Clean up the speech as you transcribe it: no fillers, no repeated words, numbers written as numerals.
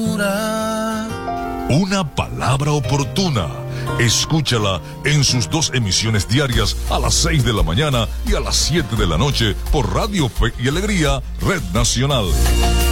Una palabra oportuna. Escúchala en sus 2 emisiones diarias a las 6 de la mañana y a las 7 de la noche por Radio Fe y Alegría, Red Nacional.